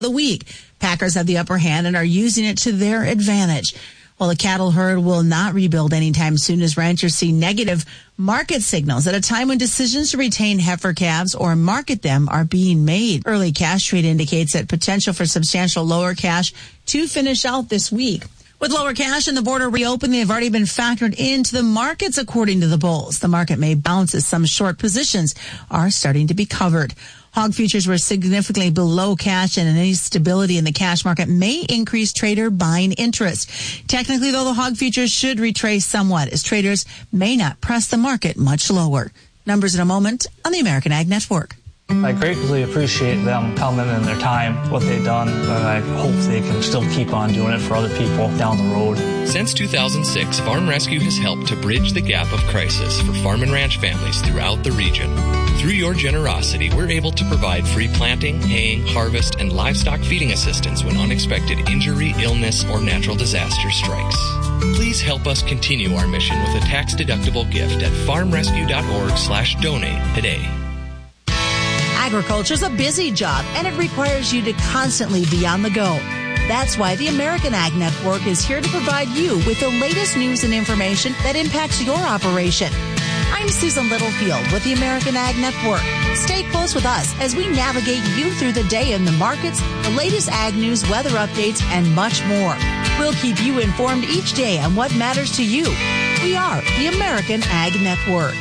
the week. Packers have the upper hand and are using it to their advantage. While the cattle herd will not rebuild anytime soon, as ranchers see negative market signals at a time when decisions to retain heifer calves or market them are being made. Early cash trade indicates that potential for substantial lower cash to finish out this week. With lower cash and the border reopened, they've already been factored into the markets, according to the bulls. The market may bounce as some short positions are starting to be covered. Hog futures were significantly below cash, and any stability in the cash market may increase trader buying interest. Technically, though, the hog futures should retrace somewhat, as traders may not press the market much lower. Numbers in a moment on the American Ag Network. I greatly appreciate them coming and their time, what they've done, and I hope they can still keep on doing it for other people down the road. Since 2006, Farm Rescue has helped to bridge the gap of crisis for farm and ranch families throughout the region. Through your generosity, we're able to provide free planting, haying, harvest, and livestock feeding assistance when unexpected injury, illness, or natural disaster strikes. Please help us continue our mission with a tax-deductible gift at farmrescue.org/donate today. Agriculture is a busy job, and it requires you to constantly be on the go. That's why the American Ag Network is here to provide you with the latest news and information that impacts your operation. I'm Susan Littlefield with the American Ag Network. Stay close with us as we navigate you through the day in the markets, the latest ag news, weather updates, and much more. We'll keep you informed each day on what matters to you. We are the American Ag Network.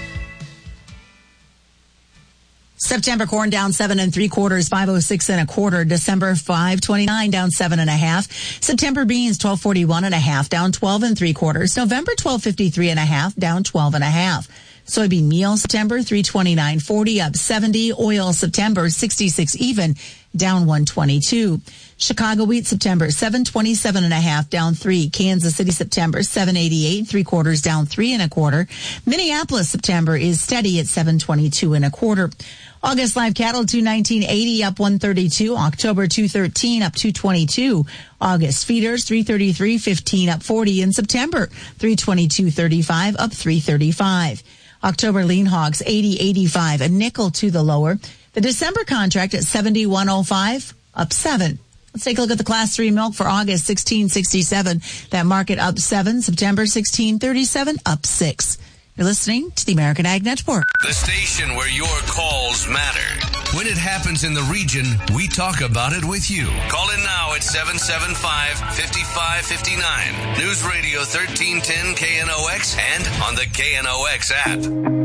September corn down 7 3/4, 506 1/4. December 529 down 7 1/2. September beans 1241 1/2 down 12 3/4. November 1253 1/2 down 12 1/2. Soybean meal September 329.40 up 70. Oil September 66 even down 122. Chicago wheat September 727 1/2 down 3. Kansas City September 788 3/4 down 3 1/4. Minneapolis September is steady at 722 1/4. August live cattle 219.80 up 132. October 213 up 222. August feeders 333.15 up 40. In September 322.35 up 335. October lean hogs 80.85, a nickel to the lower. The December contract at 71.05 up 7. Let's take a look at the Class 3 milk for August 16.67. That market up 7. September 16.37 up 6. You're listening to the American Ag Network. The station where your calls matter. When it happens in the region, we talk about it with you. Call in now at 775-5559. News Radio 1310 KNOX and on the KNOX app.